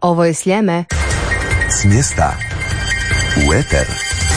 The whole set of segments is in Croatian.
Ovo je Sljeme. S mjesta u eter.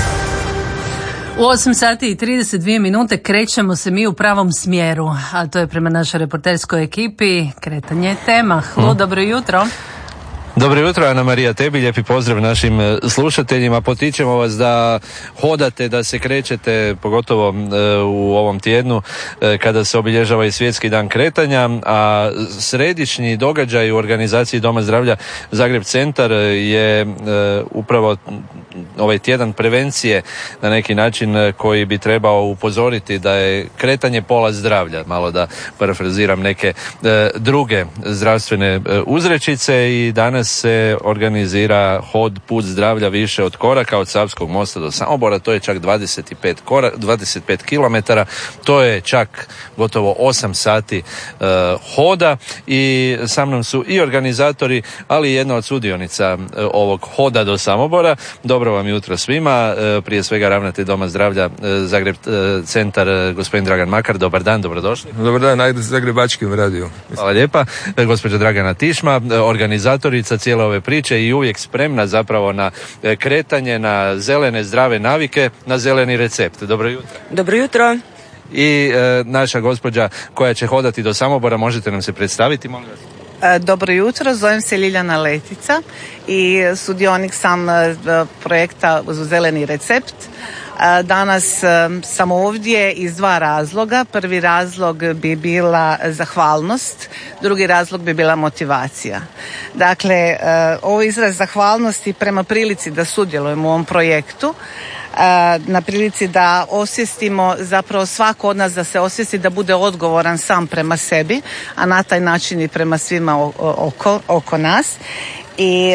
U 8 sati i 32 minute krećemo se mi u pravom smjeru, a to je prema našoj reporterskoj ekipi kretanje tema. Dobro jutro. Dobro jutro, Ana Marija, tebi lijepi pozdrav našim slušateljima. Potičemo vas da hodate, da se krećete, pogotovo u ovom tjednu kada se obilježava i Svjetski dan kretanja, a središnji događaj u organizaciji Doma zdravlja Zagreb Centar je upravo ovaj tjedan prevencije na neki način koji bi trebao upozoriti da je kretanje pola zdravlja, malo da parafraziram neke druge zdravstvene uzrečice, i danas se organizira hod Put zdravlja više od koraka od Savskog mosta do Samobora. To je čak 25 km, to je čak gotovo 8 sati hoda, i sa mnom su i organizatori, ali i jedna od sudionica ovog hoda do Samobora. Dobro vam jutro svima, prije svega ravnatelj Doma zdravlja Zagreb Centar, gospodin Dragan Makar. Dobar dan, dobrodošli. Dobar dan, na Zagrebačkim radiju. Hvala lijepa. Gospođa Dragana Tišma, organizatorica cijele ove priče i uvijek spremna zapravo na kretanje, na zelene zdrave navike, na zeleni recept. Dobro jutro. Dobro jutro. I naša gospođa koja će hodati do Samobora, možete nam se predstaviti, molim vas? Dobro jutro, zovem se Ljiljana Letica i sudionik sam projekta Zeleni recept. Danas sam ovdje iz dva razloga. Prvi razlog bi bila zahvalnost, drugi razlog bi bila motivacija. Dakle, ovo je izraz zahvalnosti prema prilici da sudjelujemo u ovom projektu, na prilici da osvijestimo, zapravo svako od nas da se osvijesti da bude odgovoran sam prema sebi, a na taj način i prema svima oko nas. I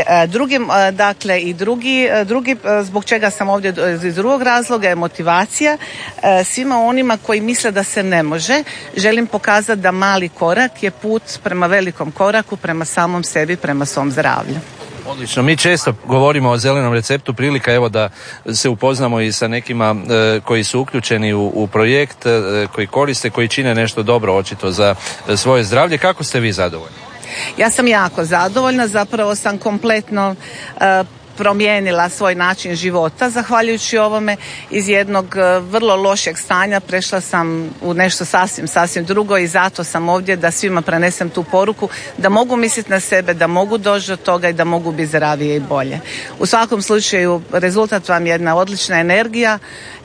drugi zbog čega sam ovdje iz drugog razloga je motivacija svima onima koji misle da se ne može. Želim pokazati da mali korak je put prema velikom koraku, prema samom sebi, prema svom zdravlju. Odlično, mi često govorimo o zelenom receptu, prilika evo da se upoznamo i sa nekima koji su uključeni u projekt, koji koriste, koji čine nešto dobro očito za svoje zdravlje. Kako ste vi zadovoljni? Ja sam jako zadovoljna, zapravo sam kompletno promijenila svoj način života. Zahvaljujući ovome, iz jednog vrlo lošeg stanja prešla sam u nešto sasvim drugo, i zato sam ovdje da svima prenesem tu poruku da mogu misliti na sebe, da mogu doći do toga i da mogu biti zdravije i bolje. U svakom slučaju rezultat vam je jedna odlična energija,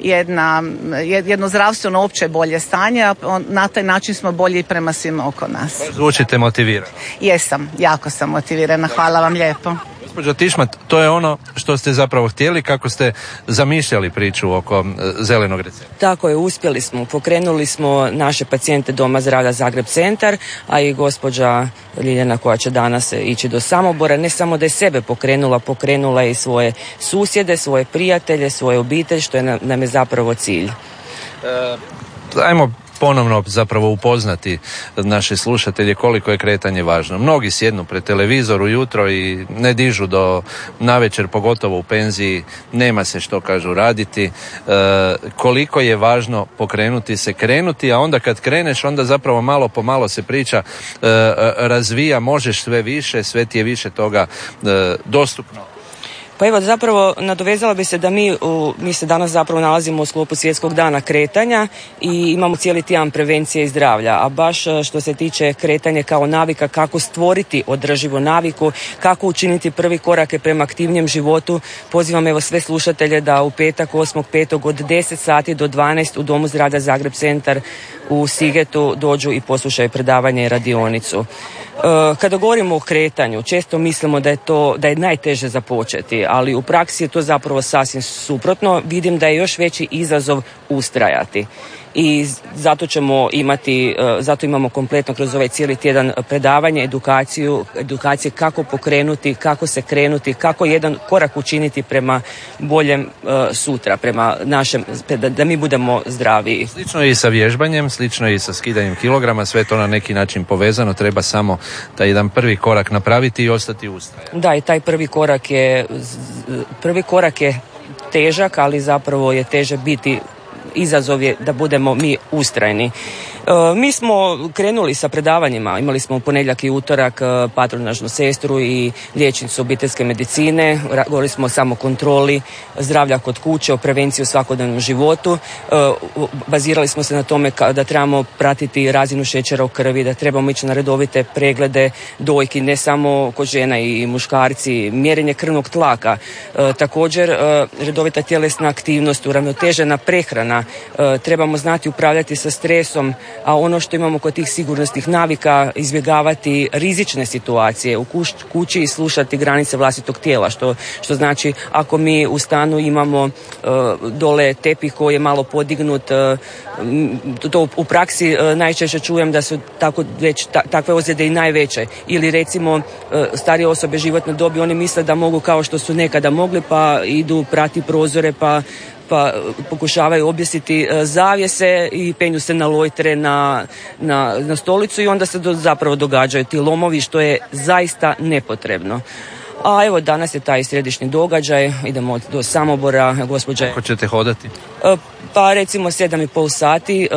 jedno zdravstveno opće bolje stanje, a na taj način smo bolji prema svima oko nas. Zvučite motivirani. Jesam, jako sam motivirana. Hvala vam lijepo. Gospođo Tišma, to je ono što ste zapravo htjeli, kako ste zamišljali priču oko zelenog recepta. Tako je, uspjeli smo. Pokrenuli smo naše pacijente Doma zdravlja Zagreb Centar, a i gospođa Ljiljana koja će danas ići do Samobora, ne samo da je sebe pokrenula i svoje susjede, svoje prijatelje, svoje obitelj, što je nam je zapravo cilj. Ajmo ponovno zapravo upoznati naše slušatelje koliko je kretanje važno. Mnogi sjednu pred televizor ujutro i ne dižu do navečer, pogotovo u penziji, nema se što kažu raditi. Koliko je važno pokrenuti se, krenuti, a onda kad kreneš, onda zapravo malo po malo se priča razvija, možeš sve više, sve ti je više toga dostupno. Pa evo, zapravo nadovezala bi se da mi se danas zapravo nalazimo u sklopu Svjetskog dana kretanja i imamo cijeli tjedan prevencije i zdravlja, a baš što se tiče kretanja kao navika, kako stvoriti održivu naviku, kako učiniti prvi korake prema aktivnijem životu, pozivam evo sve slušatelje da u petak 8.5. od 10 sati do 12 u Domu zdravlja Zagreb Centar u Sigetu dođu i poslušaju predavanje i radionicu. Kada govorimo o kretanju, često mislimo da je najteže započeti, ali u praksi je to zapravo sasvim suprotno. Vidim da je još veći izazov ustrajati. I zato imamo kompletno kroz ovaj cijeli tjedan predavanje, edukacije kako pokrenuti, kako se krenuti, kako jedan korak učiniti prema boljem sutra, prema našem, da mi budemo zdraviji. Slično je i sa vježbanjem, slično je i sa skidanjem kilograma, sve to na neki način povezano, treba samo taj jedan prvi korak napraviti i ostati ustrajan. Da, i taj prvi korak je težak, ali zapravo je teže biti izazov je da budemo mi ustrajni. Mi smo krenuli sa predavanjima, imali smo u ponedjeljak i utorak patronažnu sestru i liječnicu obiteljske medicine, govorili smo o samokontroli zdravlja kod kuće, o prevenciji u svakodnevnom životu, bazirali smo se na tome da trebamo pratiti razinu šećera u krvi, da trebamo ići na redovite preglede dojki, ne samo kod žena i muškarci, mjerenje krvnog tlaka, također redovita tjelesna aktivnost, uravnotežena prehrana, trebamo znati upravljati sa stresom, a ono što imamo kod tih sigurnosnih navika, izbjegavati rizične situacije u kući i slušati granice vlastitog tijela, što znači ako mi u stanu imamo dole tepih koji je malo podignut, to u praksi najčešće čujem da su takve ozljede i najveće, ili recimo starije osobe životne dobi, oni misle da mogu kao što su nekada mogli, pa idu prati prozore, pa pokušavaju objesiti zavjese i penju se na lojtre na stolicu i onda se zapravo događaju ti lomovi, što je zaista nepotrebno. A evo danas je taj središnji događaj, idemo do Samobora, gospođa... Kako ćete hodati? Pa recimo 7,5 sati,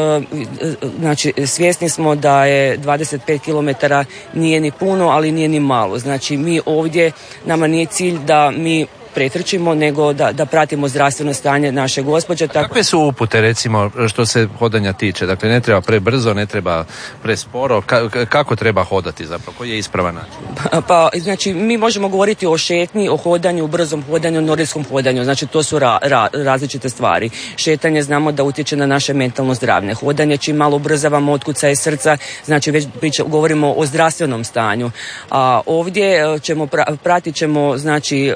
znači svjesni smo da je 25 km nije ni puno, ali nije ni malo. Znači mi ovdje, nama nije cilj da mi pretrčimo, nego da pratimo zdravstveno stanje naše gospođe. Kakve su upute, recimo, što se hodanja tiče? Dakle, ne treba prebrzo, ne treba presporo. Kako treba hodati zapravo? Koji je ispravan način? Pa, znači, mi možemo govoriti o šetnji, o hodanju, brzom hodanju, nordijskom hodanju. Znači, to su različite stvari. Šetanje znamo da utječe na naše mentalno zdravlje. Hodanje, čim malo ubrzavamo otkucaje srca, znači već govorimo o zdravstvenom stanju. A ovdje pratit ćemo, znači,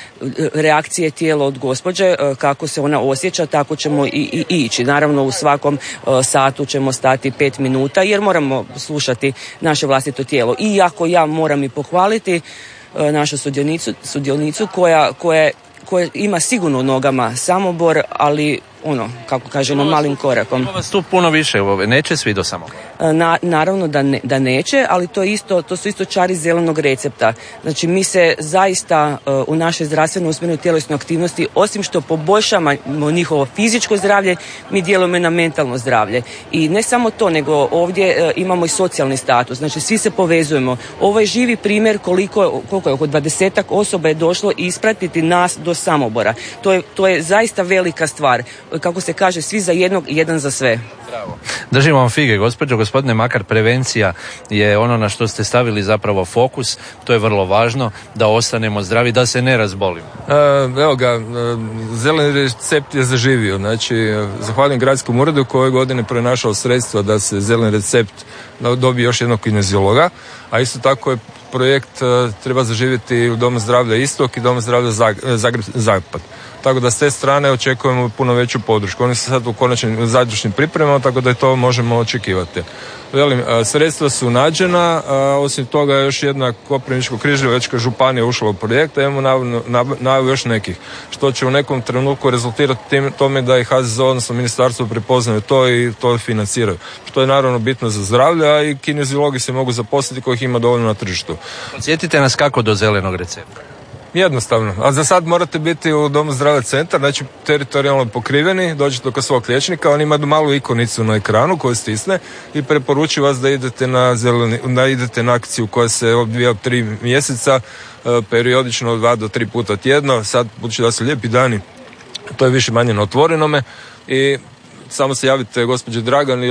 reakcije tijela od gospođe, kako se ona osjeća, tako ćemo i ići. Naravno, u svakom satu ćemo stati 5 minuta, jer moramo slušati naše vlastito tijelo. Iako ja moram i pohvaliti našu sudionicu koja ima sigurno u nogama Samobor, ali kako kažemo, malim korakom. Ima vas tu puno više, neće svi do Samobora? Naravno da neće, ali to su isto čari zelenog recepta. Znači mi se zaista u našoj zdravstveno usmjerenoj tjelesnoj aktivnosti, osim što poboljšamo njihovo fizičko zdravlje, mi djelujemo i na mentalno zdravlje. I ne samo to, nego ovdje imamo i socijalni status. Znači svi se povezujemo. Ovo je živi primjer koliko je, oko 20 osoba je došlo ispratiti nas do Samobora. To je zaista velika stvar. Kako se kaže, svi za jednog, jedan za sve. Bravo. Držimo vam fige, gospodine Makar, prevencija je ono na što ste stavili zapravo fokus, to je vrlo važno, da ostanemo zdravi, da se ne razbolimo. Evo ga, zeleni recept je zaživio, znači zahvaljujem gradskom uredu koji je godine pronašao sredstva da se zeleni recept dobije još jednog kineziologa, a isto tako je projekt treba zaživjeti u Domu zdravlja Istok i Domu zdravlja Zagreb Zapad. Tako da s te strane očekujemo puno veću podršku. Oni su sad u konačnim završnim pripremama, tako da i to možemo očekivati. Sredstva su nađena, osim toga još jedna Koprivničko-križevačka županija ušla u projekt, a imamo najavu još nekih, što će u nekom trenutku rezultirati tome da i HZZO, odnosno ministarstvo, prepoznaju to i to financiraju. Što je naravno bitno za zdravlje, a i kineziologi se mogu zaposliti kojih ima dovoljno na tržištu. Podsjetite nas kako do zelenog recepta. Jednostavno, a za sad morate biti u Domu zdravlja centar, znači teritorijalno pokriveni, dođete kod svog liječnika, on ima malu ikonicu na ekranu koju stisne i preporučuju vas da idete na akciju koja se odvija 3 mjeseca, periodično 2 do 3 puta tjedno. Sad, budući da su lijepi dani, to je više manje na otvorenome i samo se javite gospođe Dragan